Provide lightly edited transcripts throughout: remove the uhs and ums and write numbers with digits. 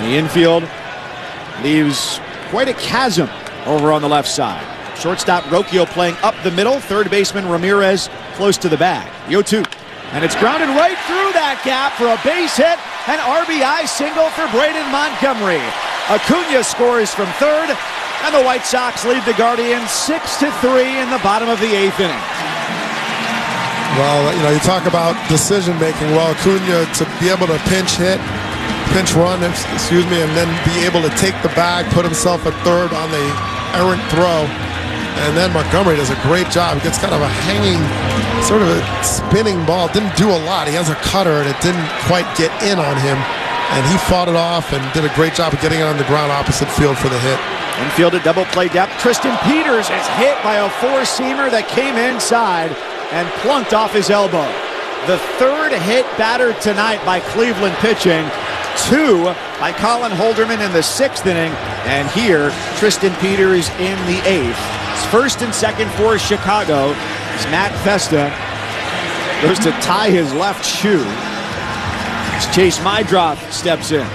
The infield leaves quite a chasm over on the left side. Shortstop Rocchio playing up the middle. Third baseman Ramirez close to the bag. The 0-2. And it's grounded right through that gap for a base hit. An RBI single for Braden Montgomery. Acuna scores from third. And the White Sox lead the Guardians 6-3 in the bottom of the 8th inning. Well, you talk about decision-making. Well, Acuna to be able to pinch run, and then be able to take the bag, put himself at third on the errant throw. And then Montgomery does a great job. He gets kind of a hanging, sort of a spinning ball. Didn't do a lot. He has a cutter, and it didn't quite get in on him. And he fought it off and did a great job of getting it on the ground opposite field for the hit. Infield at double play depth. Tristan Peters is hit by a four-seamer that came inside and plunked off his elbow. The third hit battered tonight by Cleveland pitching. 2 by Colin Holderman in the 6th inning. And here, Tristan Peters in the 8th. It's first and second for Chicago as Matt Festa goes to tie his left shoe. As Chase Meidroth steps in.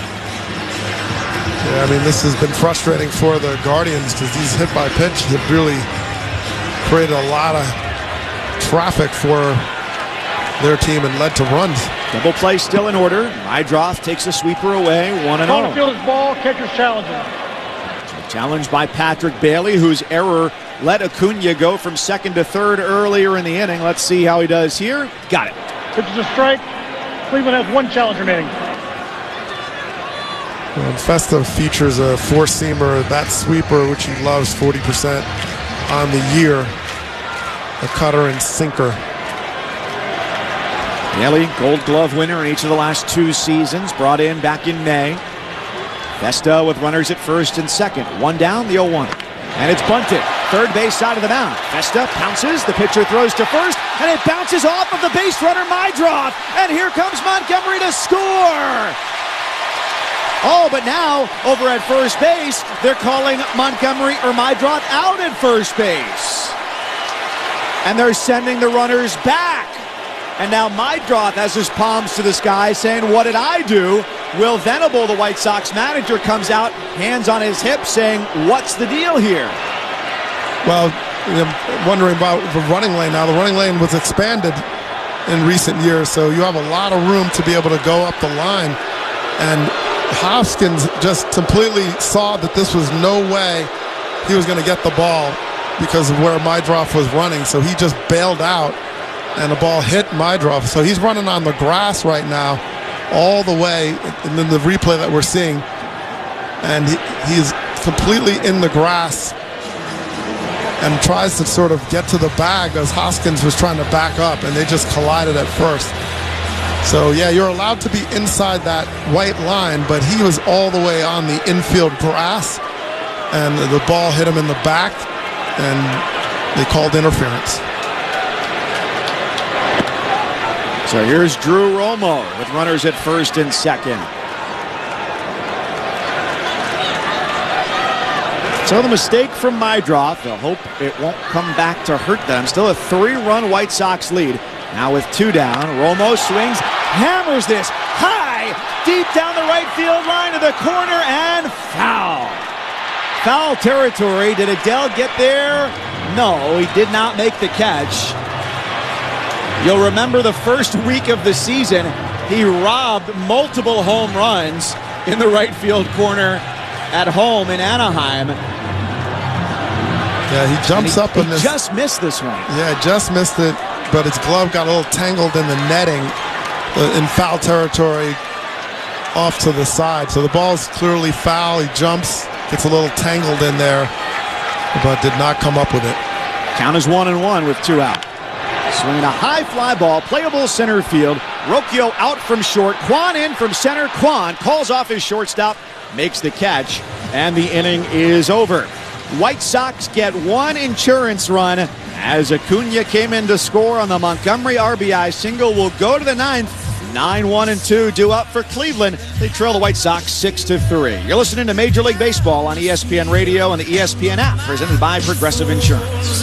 Yeah, this has been frustrating for the Guardians because these hit-by-pitch have really created a lot of traffic for their team and led to runs. Double play still in order. Meidroth takes a sweeper away, 1-0. On the field is ball, catcher's challenging. Challenged by Patrick Bailey, whose error let Acuna go from second to third earlier in the inning. Let's see how he does here. Got it. Pitch is a strike. Cleveland has 1 challenge remaining. And Festa features a four-seamer, that sweeper, which he loves, 40% on the year. A cutter and sinker. Bailey, Gold Glove winner in each of the last 2 seasons, brought in back in May. Festa with runners at first and second. 1 down, the 0-1. And it's bunted. Third base side of the mound. Festa pounces. The pitcher throws to first. And it bounces off of the base runner, Meidroth. And here comes Montgomery to score. Oh, but now, over at first base, they're calling Montgomery or Meidroth out at first base. And they're sending the runners back. And now Meidroth has his palms to the sky saying, "What did I do?" Will Venable, the White Sox manager, comes out, hands on his hip, saying, "What's the deal here?" Well, I'm wondering about the running lane now. The running lane was expanded in recent years, so you have a lot of room to be able to go up the line. And Hoskins just completely saw that this was no way he was going to get the ball because of where Meidroth was running, so he just bailed out. And the ball hit Meidroth. So he's running on the grass right now all the way, and then the replay that we're seeing. And he's completely in the grass and tries to sort of get to the bag as Hoskins was trying to back up, and they just collided at first. So, yeah, you're allowed to be inside that white line, but he was all the way on the infield grass, and the ball hit him in the back, and they called interference. So here's Drew Romo with runners at first and second. So the mistake from Meidroth. They'll hope it won't come back to hurt them. Still a 3-run White Sox lead. Now with 2 down, Romo swings, hammers this high, deep down the right field line to the corner, and foul. Foul territory. Did Adele get there? No, he did not make the catch. You'll remember the first week of the season, he robbed multiple home runs in the right field corner at home in Anaheim. Yeah, he jumps up in this. He just missed this one. Yeah, just missed it, but his glove got a little tangled in the netting in foul territory off to the side. So the ball's clearly foul. He jumps, gets a little tangled in there, but did not come up with it. Count is 1-1 with 2 out. Swinging a high fly ball, playable center field. Rocchio out from short. Kwan in from center. Kwan calls off his shortstop, makes the catch, and the inning is over. White Sox get 1 insurance run as Acuna came in to score on the Montgomery RBI single. Will go to the 9th. 9-1-2 due up for Cleveland. They trail the White Sox 6-3. You're listening to Major League Baseball on ESPN Radio and the ESPN app, presented by Progressive Insurance.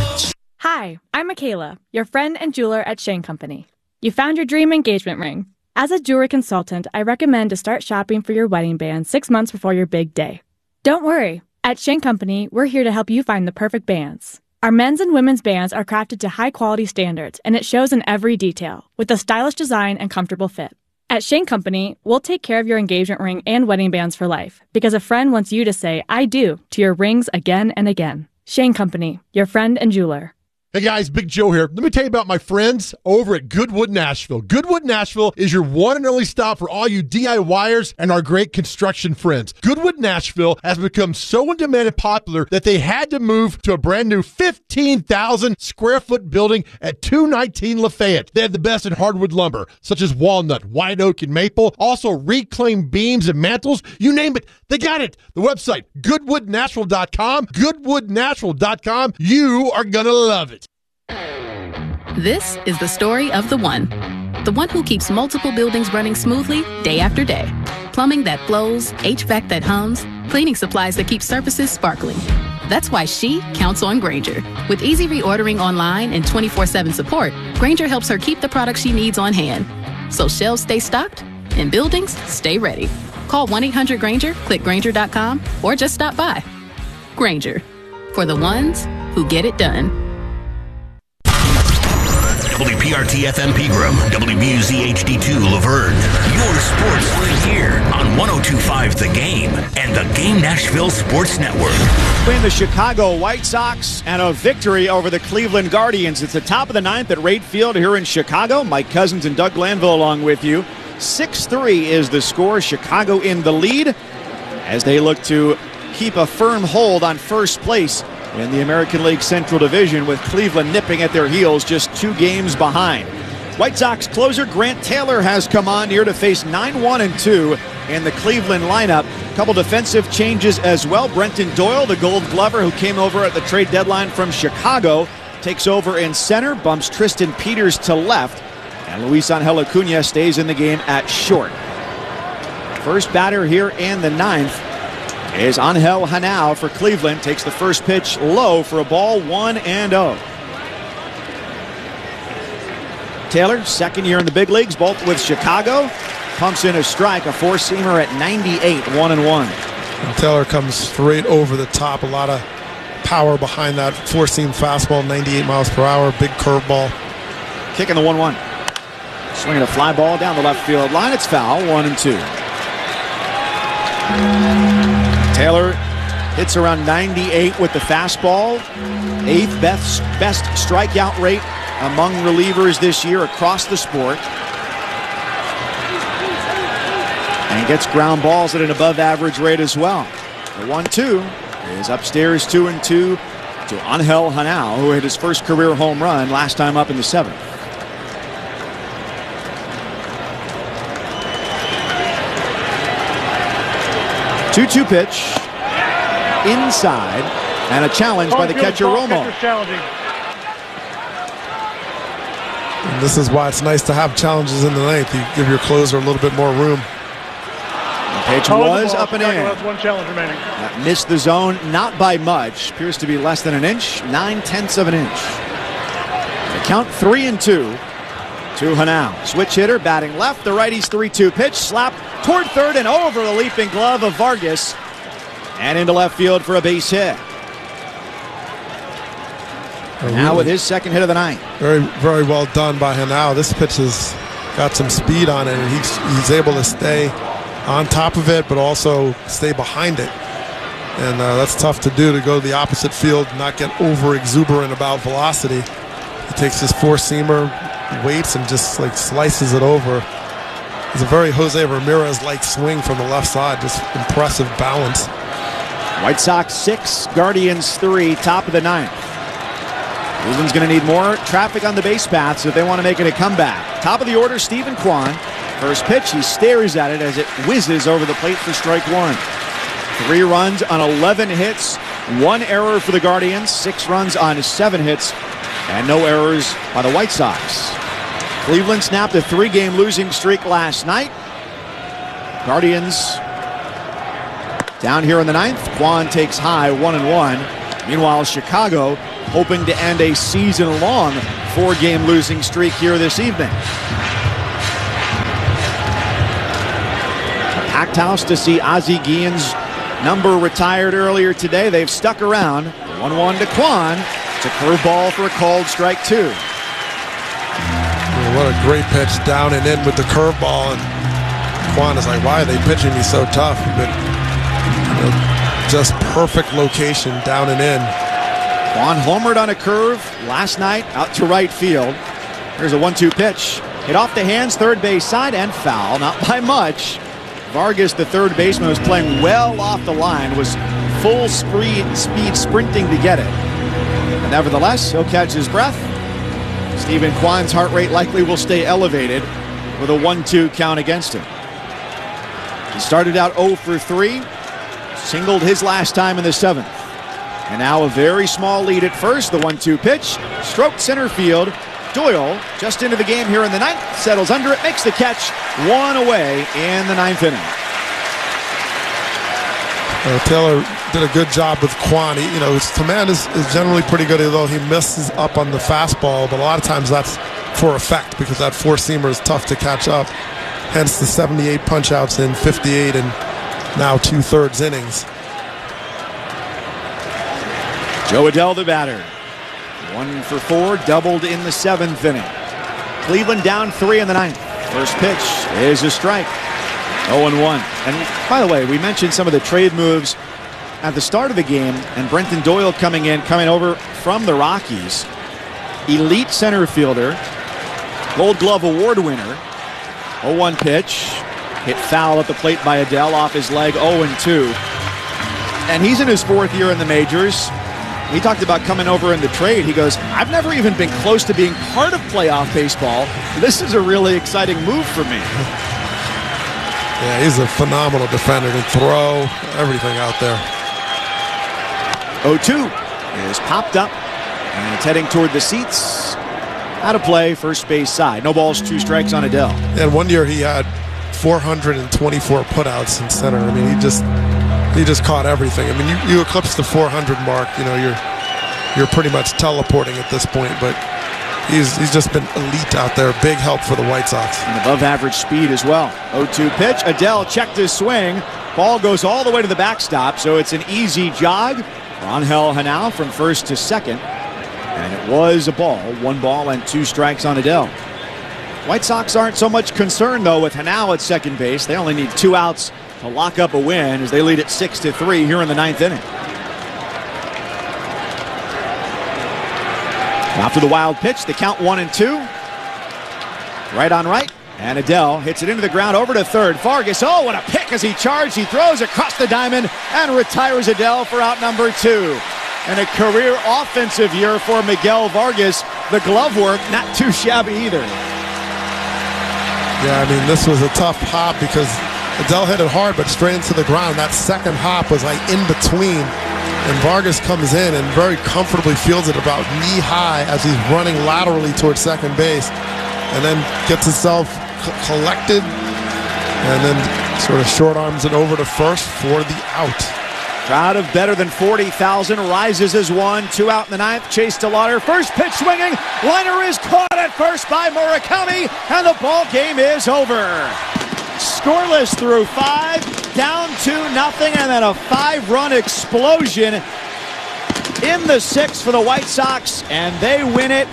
Hi, I'm Michaela, your friend and jeweler at Shane Company. You found your dream engagement ring. As a jewelry consultant, I recommend to start shopping for your wedding band 6 months before your big day. Don't worry. At Shane Company, we're here to help you find the perfect bands. Our men's and women's bands are crafted to high-quality standards, and it shows in every detail, with a stylish design and comfortable fit. At Shane Company, we'll take care of your engagement ring and wedding bands for life, because a friend wants you to say, I do, to your rings again and again. Shane Company, your friend and jeweler. Hey guys, Big Joe here. Let me tell you about my friends over at Goodwood Nashville. Goodwood Nashville is your one and only stop for all you DIYers and our great construction friends. Goodwood Nashville has become so in demand and popular that they had to move to a brand new 15,000 square foot building at 219 Lafayette. They have the best in hardwood lumber, such as walnut, white oak, and maple. Also reclaimed beams and mantles. You name it, they got it. The website, goodwoodnashville.com. Goodwoodnashville.com. You are going to love it. This is the story of the one who keeps multiple buildings running smoothly day after day. Plumbing that flows, HVAC that hums, cleaning supplies that keep surfaces sparkling. That's why she counts on Grainger. With easy reordering online and 24/7 support, Grainger helps her keep the products she needs on hand. So shelves stay stocked and buildings stay ready. Call 1-800-GRAINGER, click Grainger.com, or just stop by. Grainger, for the ones who get it done. WPRT FM Pegram, WBUZ HD2 Laverne. Your sports right here on 102.5 The Game and the Game Nashville Sports Network. Between the Chicago White Sox and a victory over the Cleveland Guardians. It's the top of the ninth at Rate Field here in Chicago. Mike Cousins and Doug Glanville along with you. 6-3 is the score. Chicago in the lead as they look to keep a firm hold on first place in the American League Central Division, with Cleveland nipping at their heels just 2 games behind. White Sox closer Grant Taylor has come on here to face 9-1-2 in the Cleveland lineup. A couple defensive changes as well. Brenton Doyle, the Gold Glover who came over at the trade deadline from Chicago, takes over in center, bumps Tristan Peters to left, and Luis Angel Acuna stays in the game at short. First batter here in the ninth is Angel Hanao for Cleveland. Takes the first pitch low for a ball, 1-0. Taylor, second year in the big leagues, both with Chicago. Pumps in a strike, a four-seamer at 98, 1-1. And Taylor comes straight over the top. A lot of power behind that four-seam fastball, 98 miles per hour, big curveball. Kicking the 1-1. Swinging a fly ball down the left field line. It's foul, 1-2. Taylor hits around 98 with the fastball. 8th best strikeout rate among relievers this year across the sport. And gets ground balls at an above average rate as well. The 1-2 is upstairs, 2-2 to Angel Hanao, who hit his first career home run last time up in the 7th. Two-two pitch inside, and a challenge by the catcher Romo. And this is why it's nice to have challenges in the ninth. You give your closer a little bit more room. The pitch was up and in. That's one challenge remaining. That missed the zone, not by much. Appears to be less than an inch, 9/10 of an inch. The count 3-2 to Hanao. Switch hitter batting left. The righty's 3-2 pitch slapped toward third and over the leaping glove of Vargas and into left field for a base hit. Now with his second hit of the night. Very, very well done by Hanao. This pitch has got some speed on it, and he's able to stay on top of it, but also stay behind it. And that's tough to do, to go to the opposite field, not get over exuberant about velocity. He takes his four-seamer, waits, and just like slices it over. It's a very Jose Ramirez-like swing from the left side. Just impressive balance. White Sox 6, Guardians 3, top of the ninth. Cleveland's going to need more traffic on the base paths if they want to make it a comeback. Top of the order, Stephen Kwan. First pitch, he stares at it as it whizzes over the plate for strike one. 3 runs on 11 hits, 1 error for the Guardians, 6 runs on 7 hits, and no errors by the White Sox. Cleveland snapped a 3-game losing streak last night. Guardians down here in the ninth. Kwan takes high, 1-1. Meanwhile, Chicago hoping to end a season-long 4-game losing streak here this evening. Packed house to see Ozzie Guillen's number retired earlier today. They've stuck around. 1-1 to Kwan. It's a curveball for a called strike 2. What a great pitch down and in with the curveball. And Kwan is like, why are they pitching me so tough? But just perfect location down and in. Kwan homered on a curve last night out to right field. Here's a 1-2 pitch. Hit off the hands, third base side, and foul. Not by much. Vargas, the third baseman, was playing well off the line, was full speed sprinting to get it. But nevertheless, he'll catch his breath. Stephen Kwan's heart rate likely will stay elevated with a 1-2 count against him. He started out 0 for 3, singled his last time in the 7th. And now a very small lead at first. The 1-2 pitch, stroked center field. Doyle, just into the game here in the 9th, settles under it, makes the catch, 1 away in the 9th inning. Taylor did a good job with Kwan. His command is generally pretty good, although he misses up on the fastball, but a lot of times that's for effect because that four-seamer is tough to catch up. Hence the 78 punch-outs in 58 and now 2/3 innings. Jo Adell, the batter. 1 for 4, doubled in the 7th inning. Cleveland down 3 in the 9th. First pitch is a strike. 0-1. And by the way, we mentioned some of the trade moves at the start of the game, and Brenton Doyle coming over from the Rockies. Elite center fielder, Gold Glove Award winner. 0-1 pitch. Hit foul at the plate by Adell off his leg, 0-2. And he's in his 4th year in the majors. He talked about coming over in the trade. He goes, I've never even been close to being part of playoff baseball. This is a really exciting move for me. Yeah, he's a phenomenal defender to throw everything out there. 0-2 is popped up, and it's heading toward the seats. Out of play, first base side. No balls, 2 strikes on Adell. And one year he had 424 putouts in center. I mean, he just caught everything. I mean, you eclipse the 400 mark, you're pretty much teleporting at this point, but he's just been elite out there. Big help for the White Sox. And above average speed as well. 0-2 pitch. Adell checked his swing. Ball goes all the way to the backstop, so it's an easy jog for Angel Henao from first to second. And it was a ball. 1 ball and 2 strikes on Adell. White Sox aren't so much concerned, though, with Henao at second base. They only need 2 outs to lock up a win as they lead at 6-3 here in the 9th inning. After the wild pitch, the count 1-2. Right on right, and Adell hits it into the ground over to third. Vargas, what a pick as he charged. He throws across the diamond and retires Adell for out number 2. And a career offensive year for Miguel Vargas. The glove work, not too shabby either. Yeah, I mean, this was a tough hop because Adell hit it hard, but straight into the ground. That second hop was like in between. And Vargas comes in and very comfortably fields it about knee high as he's running laterally towards second base. And then gets himself collected and then sort of short arms it over to first for the out. Crowd of better than 40,000 rises as 1. 2 out in the 9th. Chase to Lauder. First pitch swinging. Liner is caught at first by Murakami. And the ball game is over. Scoreless through 5. Down 2-0. And then a 5-run explosion in the 6th for the White Sox. And they win it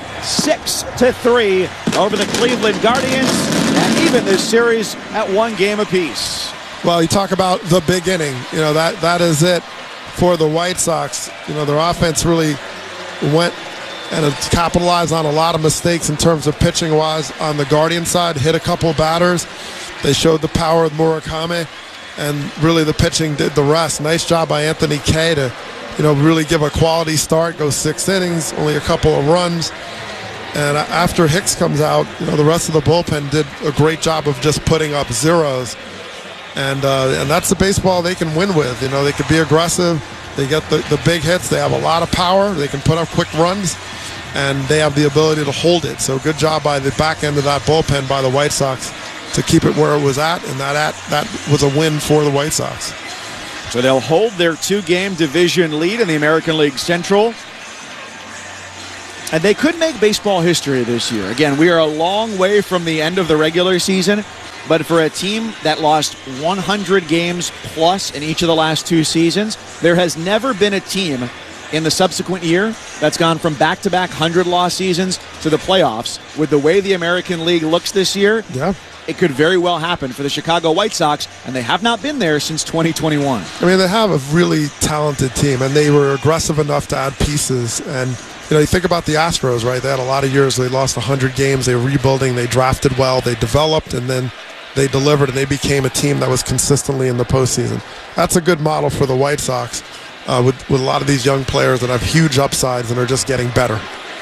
6-3 over the Cleveland Guardians. And even this series at 1 game apiece. Well, you talk about the big inning. That is it for the White Sox. Their offense really went and capitalized on a lot of mistakes in terms of pitching-wise on the Guardian side. Hit a couple batters. They showed the power of Murakami, and really the pitching did the rest. Nice job by Anthony Kay to, really give a quality start. Go 6 innings, only a couple of runs. And after Hicks comes out, the rest of the bullpen did a great job of just putting up zeros. And that's the baseball they can win with. They can be aggressive. They get the big hits. They have a lot of power. They can put up quick runs, and they have the ability to hold it. So good job by the back end of that bullpen by the White Sox to keep it where it was at, and that was a win for the White Sox. So they'll hold their 2-game division lead in the American League Central. And they could make baseball history this year. Again, we are a long way from the end of the regular season. But for a team that lost 100 games plus in each of the last 2 seasons, there has never been a team in the subsequent year that's gone from back-to-back 100-loss seasons to the playoffs. With the way the American League looks this year, it could very well happen for the Chicago White Sox, and they have not been there since 2021. I mean, they have a really talented team, and they were aggressive enough to add pieces. And, you think about the Astros, right? They had a lot of years. They lost 100 games. They were rebuilding. They drafted well. They developed, and then they delivered, and they became a team that was consistently in the postseason. That's a good model for the White Sox with a lot of these young players that have huge upsides and are just getting better.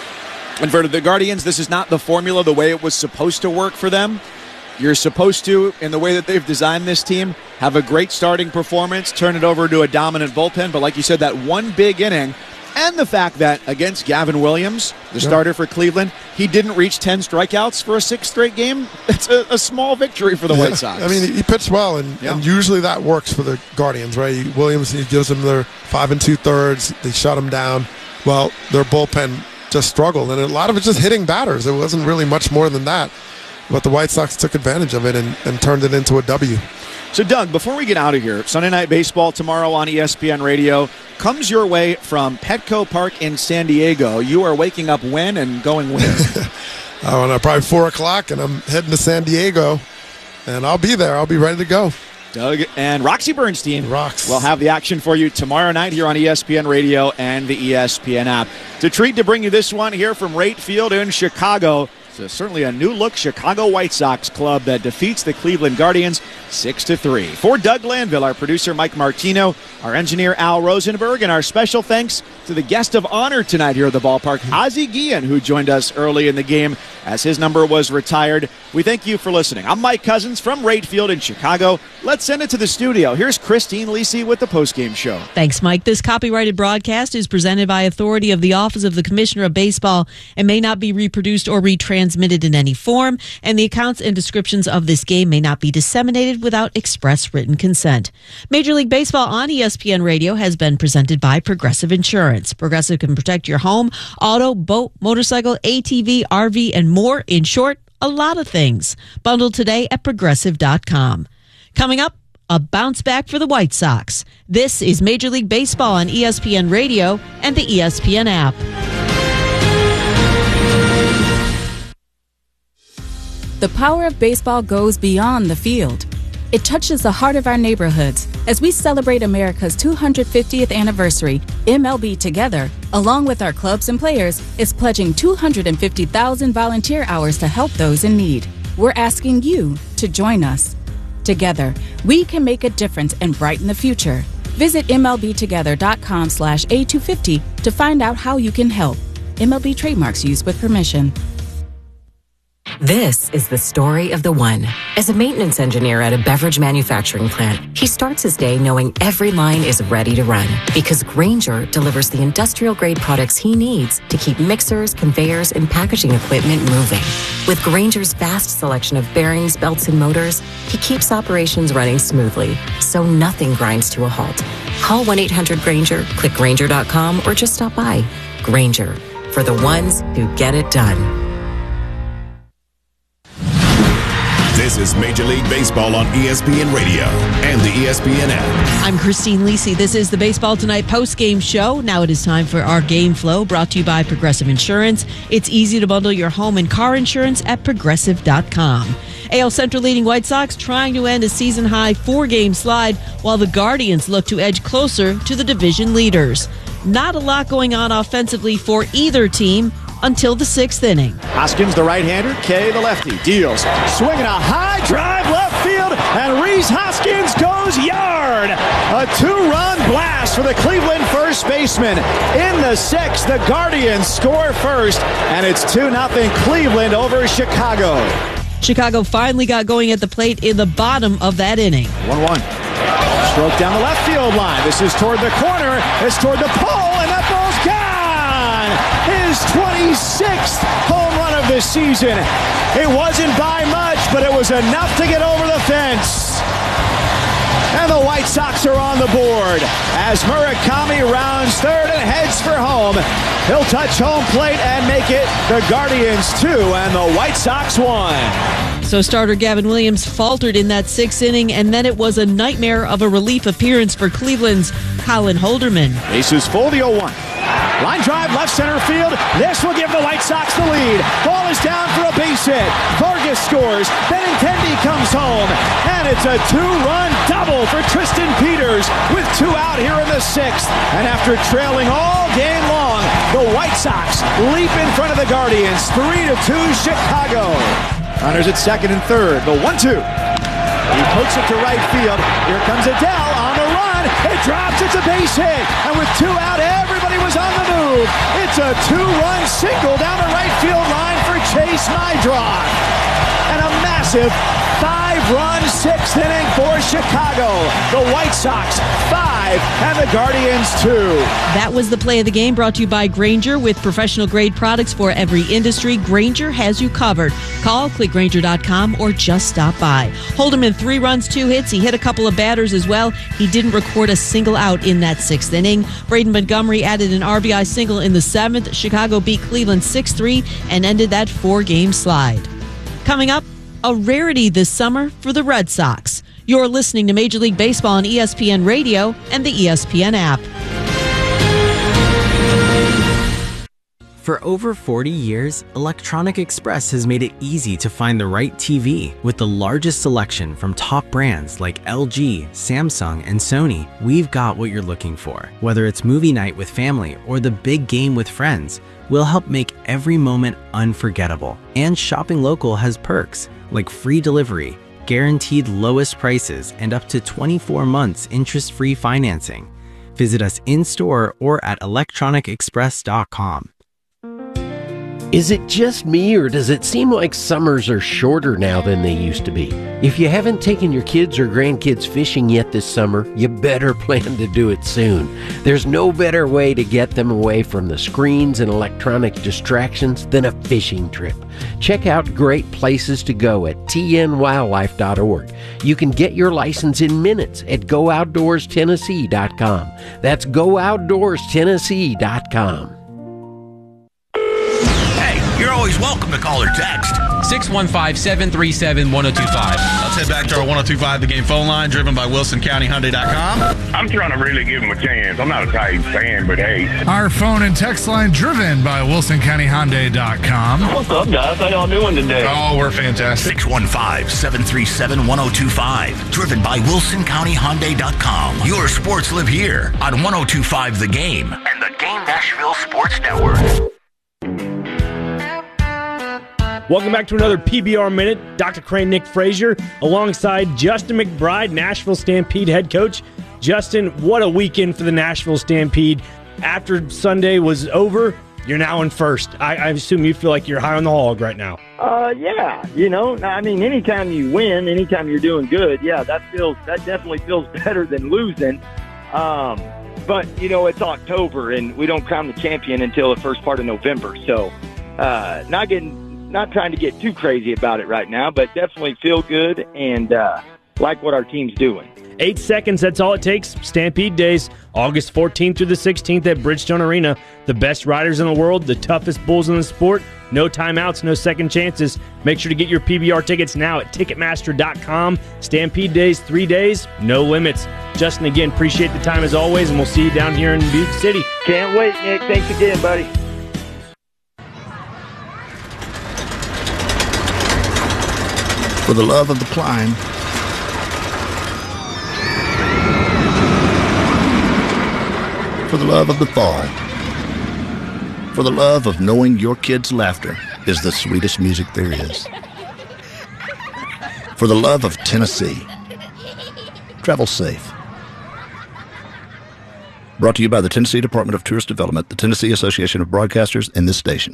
And for the Guardians, this is not the formula the way it was supposed to work for them. You're supposed to, in the way that they've designed this team, have a great starting performance, turn it over to a dominant bullpen. But like you said, that one big inning, and the fact that against Gavin Williams, the starter for Cleveland, he didn't reach 10 strikeouts for a 6th straight game. It's a small victory for the White Sox. I mean, he pitched well, and usually that works for the Guardians, right? Williams, he gives them their 5 2/3. They shut him down. Well, their bullpen just struggled, and a lot of it just hitting batters. It wasn't really much more than that. But the White Sox took advantage of it and turned it into a W. So, Doug, before we get out of here, Sunday Night Baseball tomorrow on ESPN Radio comes your way from Petco Park in San Diego. You are waking up when and going where? Probably 4 o'clock, and I'm heading to San Diego, and I'll be there. I'll be ready to go. Doug and Roxy Bernstein will have the action for you tomorrow night here on ESPN Radio and the ESPN app. It's a treat to bring you this one here from Rate Field in Chicago. It's certainly a new-look Chicago White Sox club that defeats the Cleveland Guardians 6-3. For Doug Glanville, our producer Mike Martino, our engineer Al Rosenberg, and our special thanks to the guest of honor tonight here at the ballpark, Ozzie Guillen, who joined us early in the game as his number was retired. We thank you for listening. I'm Mike Cousins from Rate Field in Chicago. Let's send it to the studio. Here's Christine Lisi with the postgame show. Thanks, Mike. This copyrighted broadcast is presented by authority of the Office of the Commissioner of Baseball and may not be reproduced or retransmitted in any form, and the accounts and descriptions of this game may not be disseminated without express written consent. Major League Baseball on ESPN Radio has been presented by Progressive Insurance. Progressive can protect your home, auto, boat, motorcycle, ATV, RV, and more. In short, a lot of things. Bundle today at Progressive.com. Coming up, a bounce back for the White Sox. This is Major League Baseball on ESPN Radio and the ESPN app. The power of baseball goes beyond the field. It touches the heart of our neighborhoods. As we celebrate America's 250th anniversary, MLB Together, along with our clubs and players, is pledging 250,000 volunteer hours to help those in need. We're asking you to join us. Together, we can make a difference and brighten the future. Visit MLBtogether.com/A250 to find out how you can help. MLB trademarks used with permission. This is the story of the one. As a maintenance engineer at a beverage manufacturing plant, he starts his day knowing every line is ready to run because Grainger delivers the industrial-grade products he needs to keep mixers, conveyors, and packaging equipment moving. With Grainger's vast selection of bearings, belts, and motors, he keeps operations running smoothly, so nothing grinds to a halt. Call 1-800-GRAINGER, click Grainger.com, or just stop by. Grainger, for the ones who get it done. This is Major League Baseball on ESPN Radio and the ESPN app. I'm Christine Lisi. This is the Baseball Tonight postgame show. Now it is time for our Game Flow, brought to you by Progressive Insurance. It's easy to bundle your home and car insurance at Progressive.com. AL Central leading White Sox trying to end a season-high 4-game slide while the Guardians look to edge closer to the division leaders. Not a lot going on offensively for either team until the 6th inning. Hoskins, the right-hander, Kay, the lefty, deals. Swinging a high drive left field, and Rhys Hoskins goes yard. A 2-run blast for the Cleveland first baseman. In the 6th, the Guardians score first, and it's 2-0 Cleveland over Chicago. Chicago finally got going at the plate in the bottom of that inning. 1-1. Stroke down the left field line. This is toward the corner. It's toward the pole, and that ball's gone. His 26th home run of the season. It wasn't by much, but it was enough to get over the fence. And the White Sox are on the board as Murakami rounds third and heads for home. He'll touch home plate and make it the Guardians 2 and the White Sox 1. So starter Gavin Williams faltered in that 6th inning, and then it was a nightmare of a relief appearance for Cleveland's Colin Holderman. Bases full, the 0-1. Line drive, left center field. This will give the White Sox the lead. Ball is down for a base hit. Vargas scores. Benintendi comes home. And it's a 2-run double for Tristan Peters with 2 out here in the 6th. And after trailing all game long, the White Sox leap in front of the Guardians. 3-2 Chicago. Runners at 2nd and 3rd. The 1-2. He pokes it to right field. Here comes Adele on the run. It drops. It's a base hit. And with 2 out, everybody was on the move. It's a 2-run single down the right field line for Chase Meidroth. And a massive 5-run 6th inning for Chicago. The White Sox 5 and the Guardians 2. That was the play of the game, brought to you by Grainger. With professional grade products for every industry, Grainger has you covered. Call, click Grainger.com, or just stop by. Holderman 3 runs, 2 hits. He hit a couple of batters as well. He didn't record a single out in that 6th inning. Braden Montgomery added an RBI single in the 7th. Chicago beat Cleveland 6-3 and ended that 4-game slide. Coming up, a rarity this summer for the Red Sox. You're listening to Major League Baseball on ESPN Radio and the ESPN app. For over 40 years, Electronic Express has made it easy to find the right TV. With the largest selection from top brands like LG, Samsung, and Sony, we've got what you're looking for. Whether it's movie night with family or the big game with friends, we'll help make every moment unforgettable. And shopping local has perks like free delivery, guaranteed lowest prices, and up to 24 months interest-free financing. Visit us in-store or at electronicexpress.com. Is it just me, or does it seem like summers are shorter now than they used to be? If you haven't taken your kids or grandkids fishing yet this summer, you better plan to do it soon. There's no better way to get them away from the screens and electronic distractions than a fishing trip. Check out great places to go at tnwildlife.org. You can get your license in minutes at GoOutdoorsTennessee.com. That's GoOutdoorsTennessee.com. You're always welcome to call or text. 615-737-1025. Let's head back to our 1025 The Game phone line, driven by WilsonCountyHyundai.com. I'm trying to really give him a chance. I'm not a Titans fan, but hey. Our phone and text line, driven by WilsonCountyHyundai.com. What's up, guys? How y'all doing today? Oh, we're fantastic. 615-737-1025. Driven by WilsonCountyHyundai.com. Your sports live here on 1025 The Game and the Game Nashville Sports Network. Welcome back to another PBR Minute. Dr. Crane, Nick Frazier, alongside Justin McBride, Nashville Stampede head coach. Justin, what a weekend for the Nashville Stampede. After Sunday was over, you're now in first. I assume you feel like you're high on the hog right now. Yeah. You know, I mean, anytime you win, anytime you're doing good, yeah, that definitely feels better than losing. But, you know, it's October, and we don't crown the champion until the first part of November. So not trying to get too crazy about it right now, but definitely feel good and like what our team's doing. 8 seconds, that's all it takes. Stampede Days, August 14th through the 16th at Bridgestone Arena. The best riders in the world, the toughest bulls in the sport. No timeouts, no second chances. Make sure to get your PBR tickets now at Ticketmaster.com. Stampede Days, 3 days, no limits. Justin, again, appreciate the time as always, and we'll see you down here in Butte City. Can't wait, Nick. Thanks again, buddy. For the love of the climb, for the love of the fall, for the love of knowing your kids' laughter is the sweetest music there is, for the love of Tennessee. Travel safe. Brought to you by the Tennessee Department of Tourist Development, the Tennessee Association of Broadcasters, and this station.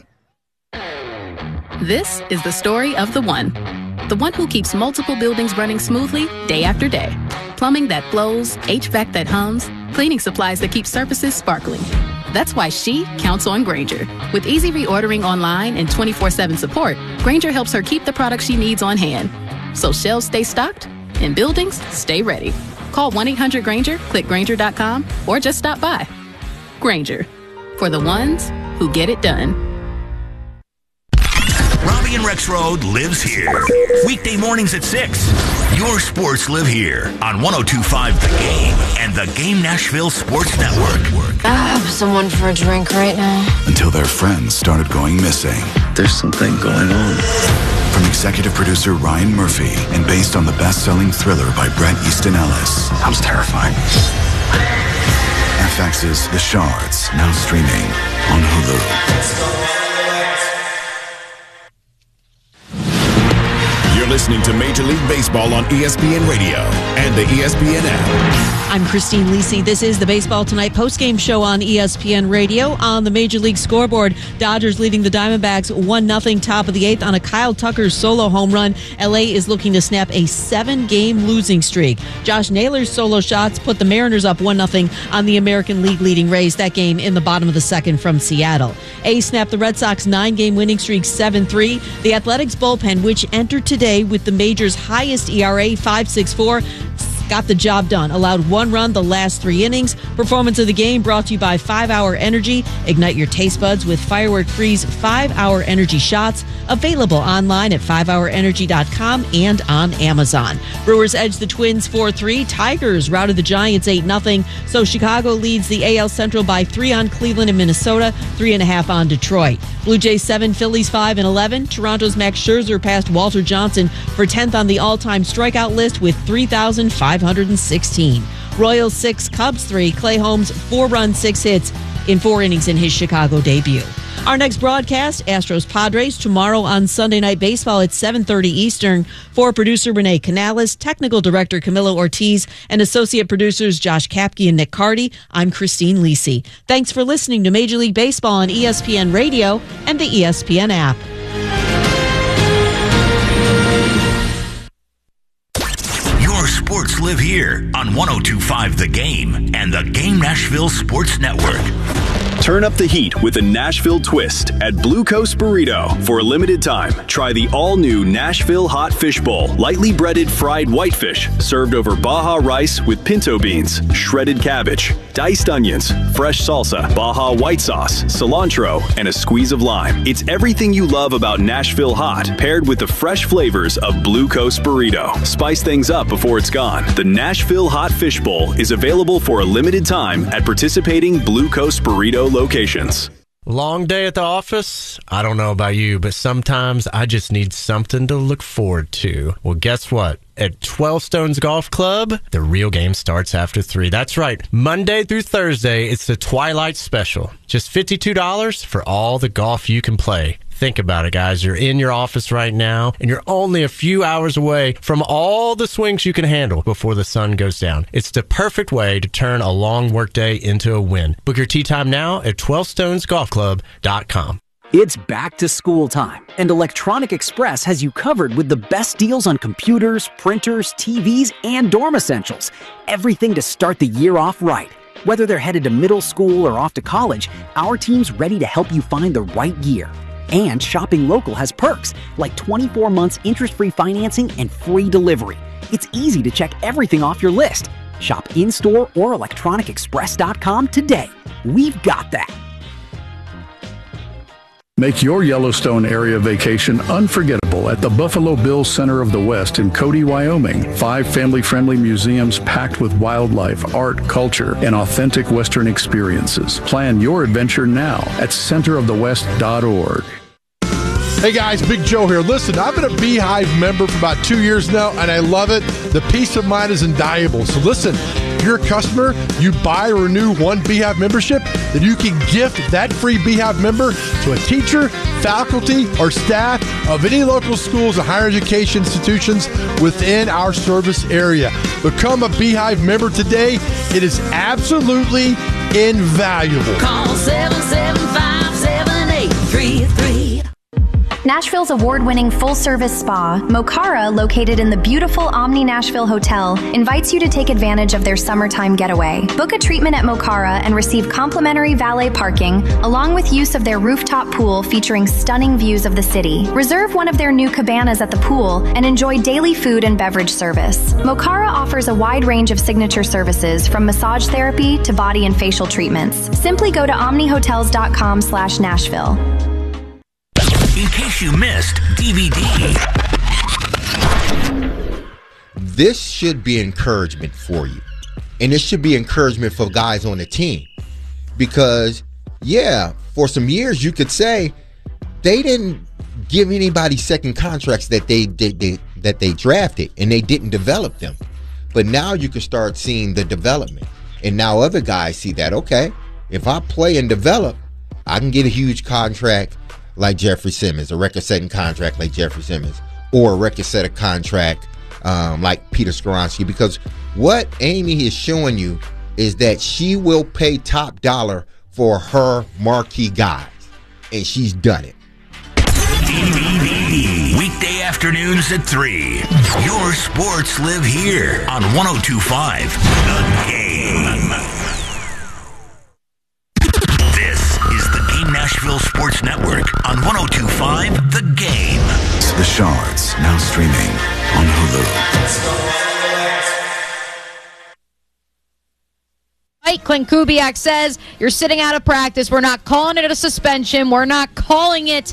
This is the story of the one who keeps multiple buildings running smoothly day after day. Plumbing that flows, HVAC that hums, cleaning supplies that keep surfaces sparkling. That's why she counts on Grainger. With easy reordering online and 24/7 support, Grainger helps her keep the products she needs on hand. So shelves stay stocked and buildings stay ready. Call 1-800-GRAINGER, click Grainger.com, or just stop by. Grainger, for the ones who get it done. Robbie and Rex Road lives here. Weekday mornings at 6. Your sports live here on 102.5 The Game and the Game Nashville Sports Network. I have someone for a drink right now. Until their friends started going missing. There's something going on. From executive producer Ryan Murphy and based on the best-selling thriller by Bret Easton Ellis. Sounds terrifying. FX's The Shards, now streaming on Hulu. You're listening to Major League Baseball on ESPN Radio and the ESPN app. I'm Christine Lisi. This is the Baseball Tonight postgame show on ESPN Radio. On the Major League scoreboard, Dodgers leading the Diamondbacks 1-0 top of the 8th on a Kyle Tucker solo home run. LA is looking to snap a 7-game losing streak. Josh Naylor's solo shots put the Mariners up 1-0 on the American League leading Rays. That game in the bottom of the second from Seattle. A's snapped the Red Sox 9-game winning streak 7-3. The Athletics bullpen, which entered today with the major's highest ERA, 5.64, got the job done. Allowed 1 run the last 3 innings. Performance of the game brought to you by 5-Hour Energy. Ignite your taste buds with firework-freeze 5-Hour Energy shots. Available online at 5hourenergy.com and on Amazon. Brewers edged the Twins 4-3. Tigers routed the Giants 8-0. So Chicago leads the AL Central by 3 on Cleveland and Minnesota, 3.5 on Detroit. Blue Jays 7, Phillies 5-11. Toronto's Max Scherzer passed Walter Johnson for 10th on the all-time strikeout list with 3,516. Royals 6, Cubs 3. Clay Holmes 4 runs, 6 hits in 4 innings in his Chicago debut. Our next broadcast, Astros-Padres, tomorrow on Sunday Night Baseball at 7:30 Eastern. For producer Renee Canales, technical director Camilo Ortiz, and associate producers Josh Kapke and Nick Carty, I'm Christine Lisi. Thanks for listening to Major League Baseball on ESPN Radio and the ESPN app. Your sports live here on 102.5 The Game and the Game Nashville Sports Network. Turn up the heat with a Nashville twist at Blue Coast Burrito. For a limited time, try the all-new Nashville Hot Fish Bowl. Lightly breaded fried whitefish served over Baja rice with pinto beans, shredded cabbage, diced onions, fresh salsa, Baja white sauce, cilantro, and a squeeze of lime. It's everything you love about Nashville Hot, paired with the fresh flavors of Blue Coast Burrito. Spice things up before it's gone. The Nashville Hot Fish Bowl is available for a limited time at participating Blue Coast Burrito locations. Long day at the office? I don't know about you, but sometimes I just need something to look forward to. Well, guess what? At 12 Stones Golf Club, the real game starts after 3. That's right. Monday through Thursday, it's the Twilight Special. Just $52 for all the golf you can play. Think about it, guys. You're in your office right now, and you're only a few hours away from all the swings you can handle before the sun goes down. It's the perfect way to turn a long workday into a win. Book your tee time now at 12stonesgolfclub.com. It's back to school time, and Electronic Express has you covered with the best deals on computers, printers, TVs, and dorm essentials. Everything to start the year off right. Whether they're headed to middle school or off to college, our team's ready to help you find the right gear. And shopping local has perks, like 24 months interest-free financing and free delivery. It's easy to check everything off your list. Shop in-store or electronicexpress.com today. We've got that. Make your Yellowstone area vacation unforgettable at the Buffalo Bills Center of the West in Cody, Wyoming. 5 family-friendly museums packed with wildlife, art, culture, and authentic Western experiences. Plan your adventure now at centerofthewest.org. Hey guys, Big Joe here. Listen, I've been a Beehive member for about 2 years now, and I love it. The peace of mind is invaluable. So listen, if you're a customer, you buy or renew one Beehive membership, then you can gift that free Beehive member to a teacher, faculty, or staff of any local schools and higher education institutions within our service area. Become a Beehive member today. It is absolutely invaluable. Call 775-7833. Nashville's award-winning full-service spa, Mokara, located in the beautiful Omni Nashville Hotel, invites you to take advantage of their summertime getaway. Book a treatment at Mokara and receive complimentary valet parking, along with use of their rooftop pool featuring stunning views of the city. Reserve one of their new cabanas at the pool and enjoy daily food and beverage service. Mokara offers a wide range of signature services, from massage therapy to body and facial treatments. Simply go to omnihotels.com/Nashville. In case case you missed DVD. This should be encouragement for you. And it should be encouragement for guys on the team. Because, yeah, for some years you could say they didn't give anybody second contracts that they drafted, and they didn't develop them. But now you can start seeing the development. And now other guys see that, okay, if I play and develop, I can get a huge contract like Jeffrey Simmons, a record-setting contract like Jeffrey Simmons, or a record-setting contract like Peter Skoronski. Because what Amy is showing you is that she will pay top dollar for her marquee guys, and she's done it. Weekday afternoons at 3. Your sports live here on 102.5 The Game. This is the Game Nashville Sports Network on 102.5 The Game. The Shards, now streaming on Hulu. Clint Kubiak says, you're sitting out of practice. We're not calling it a suspension. We're not calling it,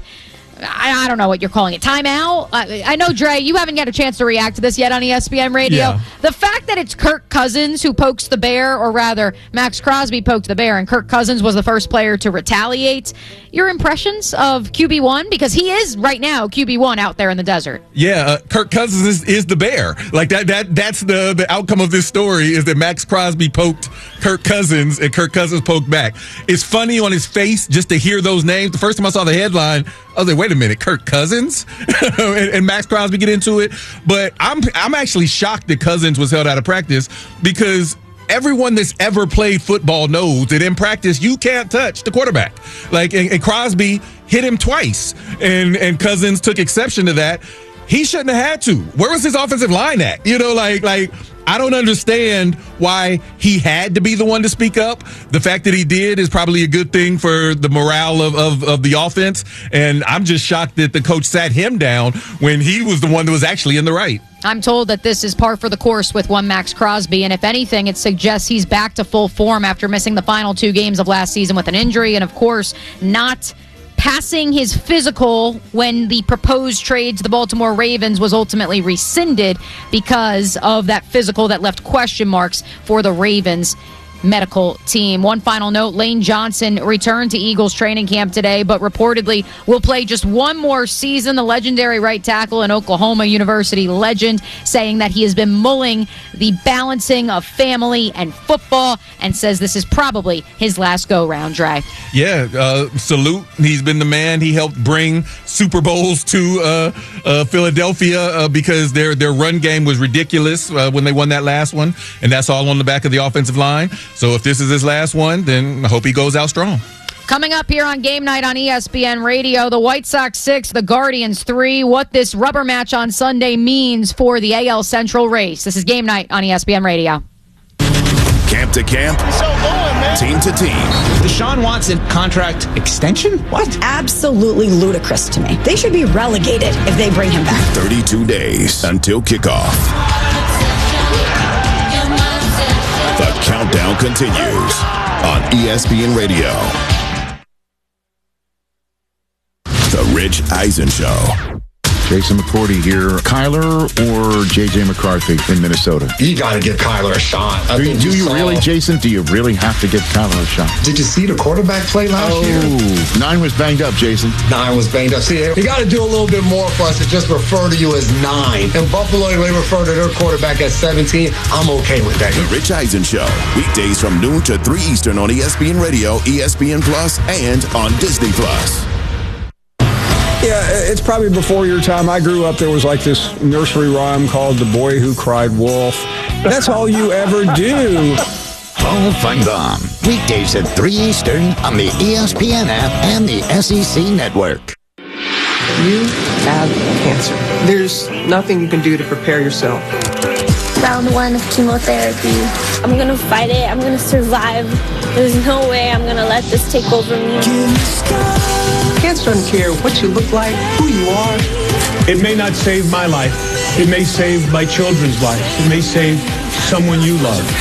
I don't know what you're calling it, timeout. I know, Dre, you haven't had a chance to react to this yet on ESPN Radio. Yeah. The fact that it's Kirk Cousins who pokes the bear, or rather, Max Crosby poked the bear, and Kirk Cousins was the first player to retaliate. Your impressions of QB1? Because he is, right now, QB1 out there in the desert. Yeah, Kirk Cousins is the bear. Like that's the outcome of this story, is that Max Crosby poked Kirk Cousins and Kirk Cousins poked back. It's funny on his face just to hear those names. The first time I saw the headline, I was like, wait a minute, Kirk Cousins and Max Crosby get into it. But I'm actually shocked that Cousins was held out of practice, because everyone that's ever played football knows that in practice you can't touch the quarterback. Like, and Crosby hit him twice, and Cousins took exception to that. He shouldn't have had to. Where was his offensive line at? You know, like I don't understand why he had to be the one to speak up. The fact that he did is probably a good thing for the morale of the offense. And I'm just shocked that the coach sat him down when he was the one that was actually in the right. I'm told that this is par for the course with one Max Crosby, and if anything, it suggests he's back to full form after missing the final 2 games of last season with an injury, and of course, not passing his physical when the proposed trade to the Baltimore Ravens was ultimately rescinded because of that physical that left question marks for the Ravens medical team. One final note, Lane Johnson returned to Eagles training camp today, but reportedly will play just one more season. The legendary right tackle and Oklahoma University legend saying that he has been mulling the balancing of family and football and says this is probably his last go-round, Dre. Yeah, salute. He's been the man. He helped bring Super Bowls to Philadelphia because their run game was ridiculous when they won that last one, and that's all on the back of the offensive line. So if this is his last one, then I hope he goes out strong. Coming up here on Game Night on ESPN Radio, the White Sox 6, the Guardians 3, what this rubber match on Sunday means for the AL Central race. This is Game Night on ESPN Radio. Camp to camp, team to team. Deshaun Watson contract extension? What? Absolutely ludicrous to me. They should be relegated if they bring him back. 32 days until kickoff. The countdown continues on ESPN Radio. The Rich Eisen Show. Jason McCourty here. Kyler or J.J. McCarthy in Minnesota? You got to give Kyler a shot. Do you really, Jason? Do you really have to give Kyler a shot? Did you see the quarterback play last year? 9 was banged up, Jason. 9 was banged up. See, you got to do a little bit more for us to just refer to you as 9. In Buffalo, they refer to their quarterback as 17. I'm okay with that. The Rich Eisen Show. Weekdays from noon to 3 Eastern on ESPN Radio, ESPN Plus, and on Disney Plus. Yeah, it's probably before your time. I grew up, there was like this nursery rhyme called The Boy Who Cried Wolf. That's all you ever do. Wolf and Gum. Weekdays at 3 Eastern on the ESPN app and the SEC Network. You have cancer. There's nothing you can do to prepare yourself. Round 1 of chemotherapy. I'm going to fight it. I'm going to survive. There's no way I'm going to let this take over me. Cancer doesn't care what you look like, who you are. It may not save my life. It may save my children's lives. It may save someone you love.